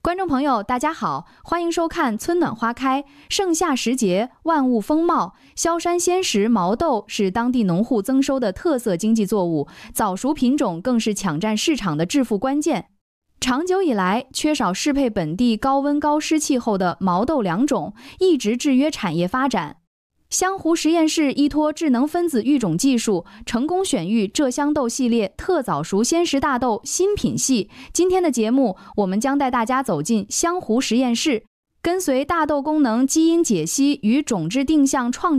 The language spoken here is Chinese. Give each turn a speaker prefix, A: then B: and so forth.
A: 观众朋友，大家好，欢迎收看《春暖花开》。盛夏时节，万物丰茂，萧山鲜食毛豆是当地农户增收的特色经济作物，早熟品种更是抢占市场的致富关键。长久以来，缺少适配本地高温高湿气候的毛豆良种，一直制约产业发展。湘湖实验室依托智能分子育种技术，成功选育浙香豆系列特早熟鲜食大豆新品系。今天的节目，我们将带大家走进湘湖实验室，跟随大豆功能基因解析与种质定向创